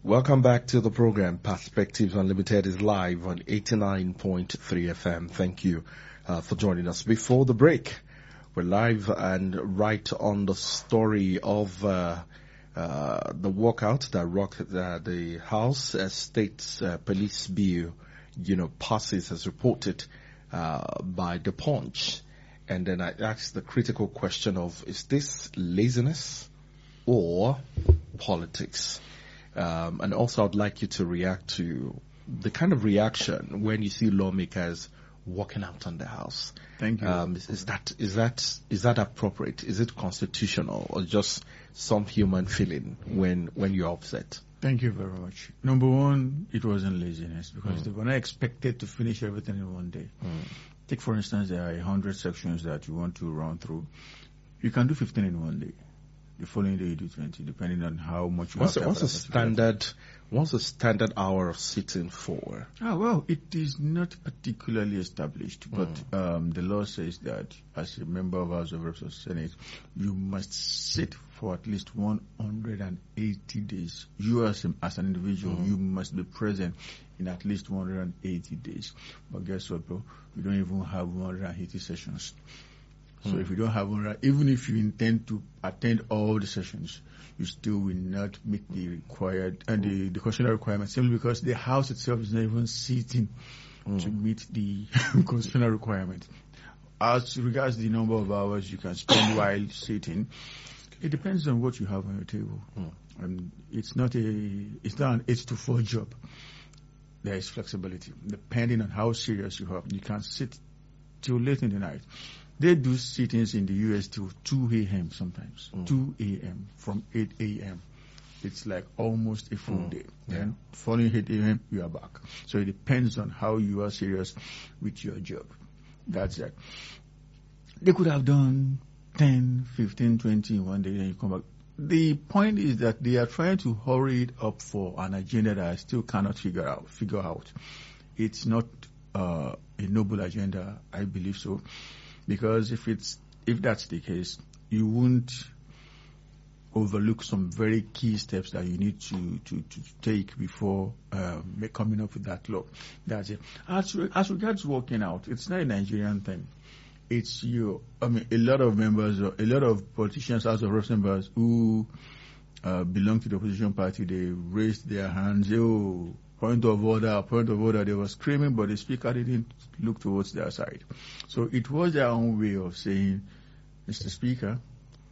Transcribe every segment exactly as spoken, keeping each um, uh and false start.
Welcome back to the program. Perspectives Unlimited is live on eighty-nine point three F M. Thank you uh, for joining us. Before the break, we're live and right on the story of uh, uh, the walkout that rocked uh, the House uh, State's uh, Police Bill, you know, passes as reported uh, by The Punch. And then I asked the critical question of, is this laziness or politics? Um, and also I'd like you to react to the kind of reaction when you see lawmakers walking out on the House. Thank you. Um, is, is that is that is that appropriate? Is it constitutional or just some human feeling when when you're upset? Thank you very much. Number one, it wasn't laziness because Mm. they were not expected to finish everything in one day. Mm. Take, for instance, there are one hundred sections that you want to run through. You can do fifteen in one day. The following day you do twenty, depending on how much you What's have a, to what's a have standard what's a standard hour of sitting for? Ah, well, it is not particularly established, but um, the law says that as a member of House of Reps or Senate, you must sit for at least one hundred eighty days. You as, a, as an individual, Mm. you must be present in at least one hundred eighty days. But guess what, bro? We don't even have one hundred eighty sessions. So Mm. if you don't have one hundred, even if you intend to attend all the sessions, you still will not meet the required and the, the constitutional requirements, simply because the House itself is not even sitting Mm. to meet the constitutional requirement. As regards the number of hours you can spend while sitting, it depends on what you have on your table. Mm. And it's not a it's not an eight to four job. There is flexibility depending on how serious you are. You can sit till late in the night. They do sittings in the U S till two a.m. sometimes. Mm. two a.m. from eight a.m. It's like almost a full Mm. day. Yeah. Then following eight a.m. you are back. So it depends on how you are serious with your job. That's it. They could have done ten, fifteen, twenty in one day, then you come back. The point is that they are trying to hurry it up for an agenda that I still cannot figure out. Figure out. It's not uh, a noble agenda, I believe so, because if it's if that's the case, you won't overlook some very key steps that you need to to, to take before um, coming up with that law. That's it. As re- as regards working out, it's not a Nigerian thing. It's you. I mean, a lot of members, a lot of politicians, House of Reps members who uh, belong to the opposition party, they raised their hands. Oh, point of order, point of order. They were screaming, but the speaker didn't look towards their side. So it was their own way of saying, Mister Speaker,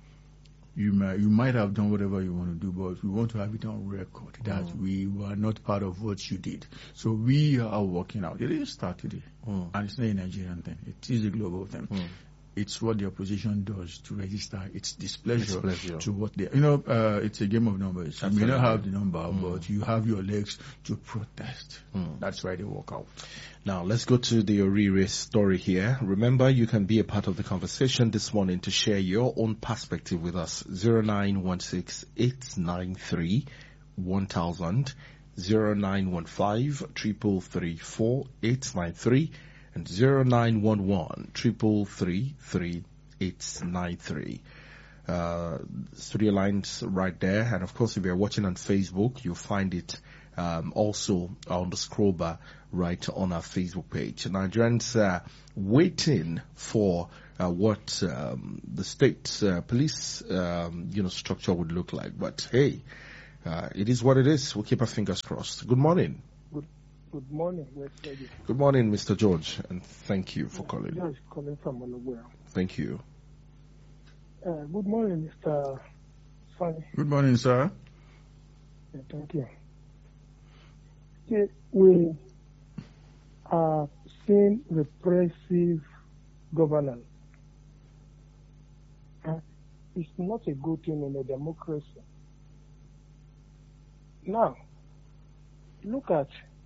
you might, you might have done whatever you want to do, but we want to have it on record that Mm. we were not part of what you did. So we are working out. It didn't start today. Mm. And it's not a Nigerian thing. It is a global thing. Mm. It's what the opposition does to register its displeasure, Displeasure. to what they, you know, uh, it's a game of numbers. You may not Absolutely. have the number, Mm. but you have your legs to protest. Mm. That's why they walk out. Now, let's go to the Orire story here. Remember, you can be a part of the conversation this morning to share your own perspective with us. zero nine one six, eight nine three, one thousand, zero nine one five, three three three, four eight nine three, and zero nine one one, three three three, three eight nine three. Uh, studio lines right there. And of course, if you're watching on Facebook, you'll find it um, also on the scroll bar right on our Facebook page. Nigerians uh, waiting for uh, what um, the state uh, police um, you know structure would look like. But hey, uh, it is what it is. We'll keep our fingers crossed. Good morning. Good, good morning, West Lady. Good morning, Mister George, and thank you for calling. George calling from Ologwe. Thank you. Uh, good morning, Mister Funny. Good morning, sir. Yeah, thank you. Okay, we are seeing repressive governance. Uh, it's not a good thing in a democracy. Now, look at